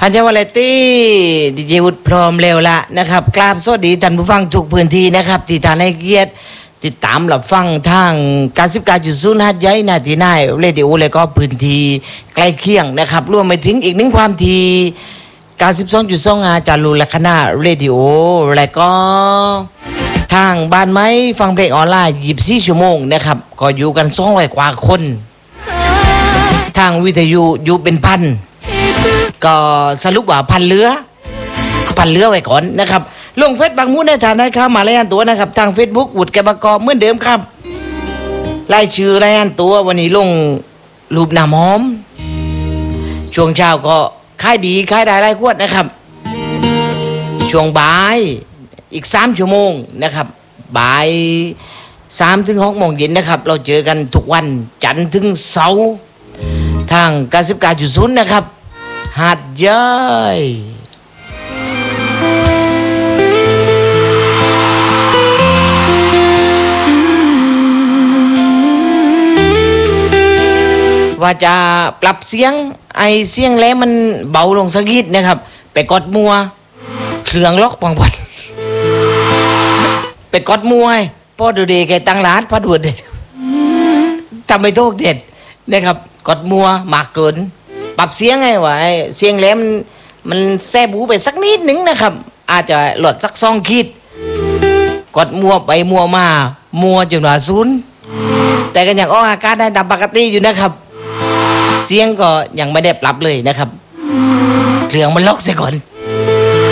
ฮันเจวาเลตี้ดีเจวุฒิพร้อมแล้วละนะครับกราบสวัสดีท่านผู้ฟังทุกพื้นที่นะครับที่ท่านให้เกียรติติดตามรับฟังทาง99.0 หัดใหญ่นาทีนายเรดิโอและก็พื้นที่ใกล้เคียงนะครับรวมไปถึงอีกหนึ่งความที่92.2 จารุและคณะเรดิโอและก็ทางบ้านไม้ฟังเพลงออนไลน์24 ชั่วโมงนะครับก็อยู่กัน200 กว่าคนทางวิทยุอยู่เป็นพันก็สรุปว่าพันเรือไว้ก่อนนะครับลงเฟซบางมูดในฐานได้ครับมารายงานตัวนะครับทาง Facebook วุฒิแกบกเหมือนเดิมครับรายชื่อรายงานตัววันนี้ลงรูปหน้าหอมช่วงเช้าก็ขายดีขายได้หลายขวดนะครับช่วงบ่ายอีก3 ชั่วโมงนะครับบ่าย3 ถึง 6 โมงเย็นนะครับเราเจอกันทุกวันจันทร์ถึงเสาร์ทาง99.0 นะครับหาดใหญ่ว่าจะปรับเสียงเสียงแล้วมันเบาลงสักนิดนะครับไปกดมัวเครื่องล็อกปังปันไปกดมัวพอดูดีแกตั้งร้านพอดูเด็ดทำไปโทษเด็ดนะครับกดมัวมากเกินปรับเสียงไงวะเสียงแล้วมันแซบูไปสักนิดหนึ่งนะครับอาจจะหลดสัก2 ขีดกดมัวไปมัวมามัวจนว่า0แต่ก็ยังออกอาการได้ตามปกติอยู่นะครับเสียงก็ยังไม่ได้ปรับเลยนะครับเครื่องมันล็อกเสียก่อน